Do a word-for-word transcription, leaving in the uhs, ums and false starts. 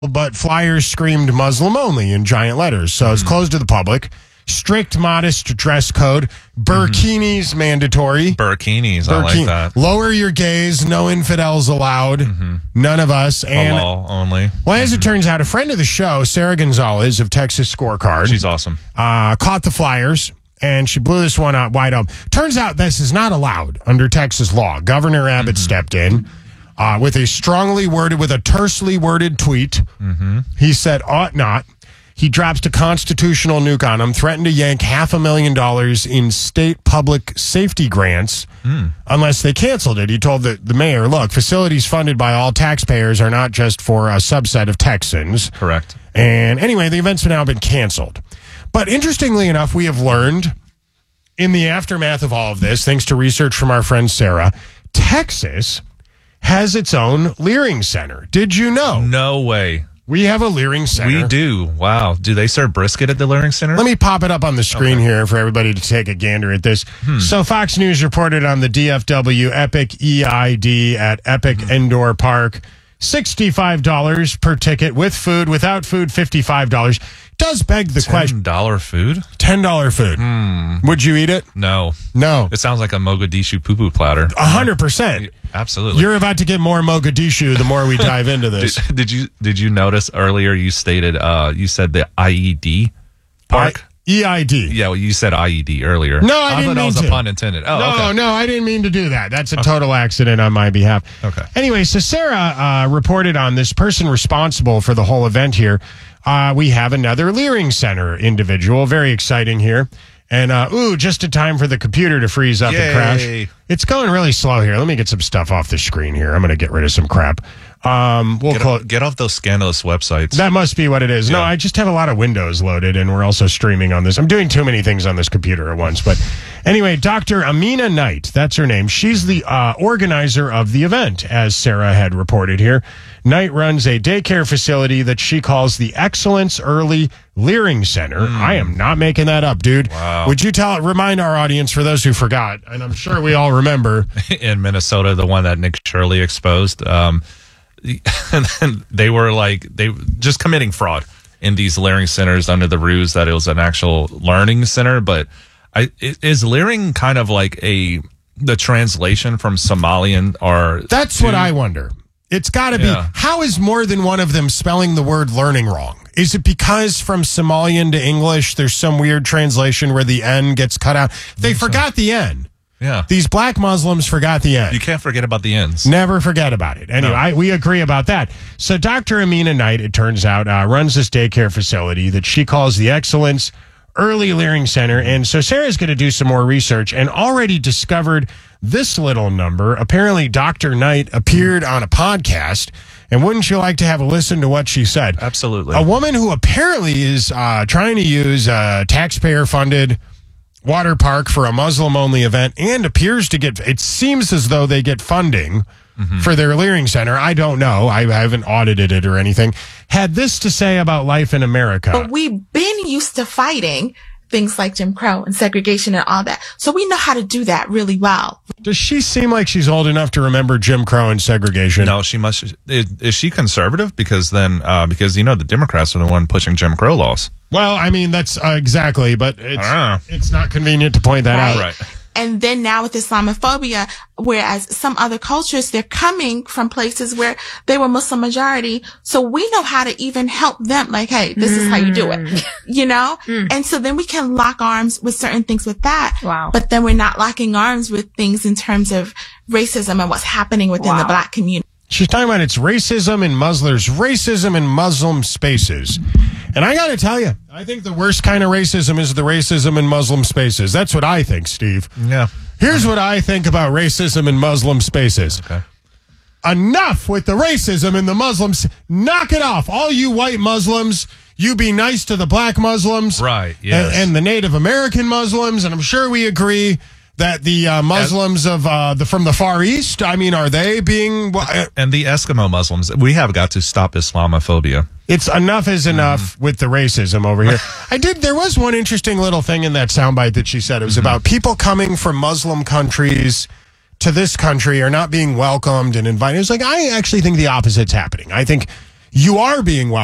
but flyers screamed Muslim only in giant letters. So it's closed to the public. Strict, modest dress code. Burkinis mm-hmm. mandatory. Burkinis, I like that. Lower your gaze. No infidels allowed. Mm-hmm. None of us. And Halal only. Well, as mm-hmm. it turns out, a friend of the show, Sarah Gonzalez of Texas Scorecard. She's awesome. Uh, caught the flyers, and she blew this one out wide open. Turns out this is not allowed under Texas law. Governor Abbott mm-hmm. stepped in uh, with a strongly worded, with a tersely worded tweet. Mm-hmm. He said, ought not. He drops a constitutional nuke on him, threatened to yank half a million dollars in state public safety grants mm. unless they canceled it. He told the, the mayor, look, facilities funded by all taxpayers are not just for a subset of Texans. Correct. And anyway, the event's now been canceled. But interestingly enough, we have learned in the aftermath of all of this, thanks to research from our friend Sarah, Texas has its own Leering Center. Did you know? No way. We have a Leering Center. We do. Wow. Do they serve brisket at the Leering Center? Let me pop it up on the screen okay. here for everybody to take a gander at this. Hmm. So Fox News reported on the D F W Epic E I D at Epic hmm. Indoor Park. sixty-five dollars per ticket with food. Without food, fifty-five dollars. Does beg the question. ten dollars food? ten dollars food. Hmm. Would you eat it? No. No. It sounds like a Mogadishu poo-poo platter. A hundred percent. Absolutely. You're about to get more Mogadishu the more we dive into this. did, did you did you notice earlier you stated, uh, you said the I E D park? I- E I D. Yeah, well, you said I E D earlier. No, I, I didn't thought mean that was to. a pun intended. Oh, no, okay. no, I didn't mean to do that. That's a total accident on my behalf. Okay. Anyway, so Sarah uh, reported on this person responsible for the whole event here. Uh, we have another Leering Center individual. Very exciting here. And, uh, ooh, just in time for the computer to freeze up Yay. and crash. It's going really slow here. Let me get some stuff off the screen here. I'm going to get rid of some crap. Um, we'll get, call off, get off those scandalous websites. That must be what it is. Yeah. No, I just have a lot of windows loaded, and we're also streaming on this. I'm doing too many things on this computer at once. But anyway, Doctor Amina Knight, that's her name. She's the uh, organizer of the event, as Sarah had reported here. Knight runs a daycare facility that she calls the Excellence Early Leering Center. Mm. I am not making that up, dude. Wow. Would you tell, remind our audience, for those who forgot, and I'm sure we all remember. In Minnesota, the one that Nick Shirley exposed, um, and then they were like, they just committing fraud in these Leering centers under the ruse that it was an actual learning center. But I, is Leering kind of like a, the translation from Somalian or? That's to, what I wonder. It's got to yeah. be. How is more than one of them spelling the word learning wrong? Is it because from Somalian to English, there's some weird translation where the N gets cut out? They forgot the N. Yeah. These black Muslims forgot the N. You can't forget about the N's. Never forget about it. Anyway, no. I, we agree about that. So Doctor Amina Knight, it turns out, uh, runs this daycare facility that she calls the Excellence Early Leering Center. And so Sarah's going to do some more research and already discovered this little number. Apparently, Doctor Knight appeared on a podcast. And wouldn't you like to have a listen to what she said? Absolutely. A woman who apparently is uh, trying to use a taxpayer-funded water park for a Muslim-only event and appears to get, it seems as though they get funding mm-hmm. for their Leering Center. I don't know. I haven't audited it or anything. Had this to say about life in America. But we've been used to fighting things like Jim Crow and segregation and all that. So we know how to do that really well. Does she seem like she's old enough to remember Jim Crow and segregation? No, she must. Is, is she conservative? Because then, uh, because, you know, the Democrats are the one pushing Jim Crow laws. Well, I mean, that's uh, exactly, but it's, it's not convenient to point that right. out. Right. And then now with Islamophobia, whereas some other cultures, they're coming from places where they were Muslim majority. So we know how to even help them. Like, hey, this mm. is how you do it, you know? Mm. And so then we can lock arms with certain things with that. Wow. But then we're not locking arms with things in terms of racism and what's happening within wow. the black community. She's talking about it's racism in Muslims, racism in Muslim spaces. And I got to tell you, I think the worst kind of racism is the racism in Muslim spaces. That's what I think, Steve. Yeah. Here's what I think about racism in Muslim spaces. Okay. Enough with the racism in the Muslims. Knock it off. All you white Muslims, you be nice to the black Muslims. Right, yes. And, and the Native American Muslims. And I'm sure we agree that the uh, Muslims of uh, the from the Far East, I mean, are they being... Uh, and the Eskimo Muslims, we have got to stop Islamophobia. It's enough is enough mm. with the racism over here. I did, there was one interesting little thing in that soundbite that she said. It was mm-hmm. about people coming from Muslim countries to this country are not being welcomed and invited. It was like, I actually think the opposite's happening. I think you are being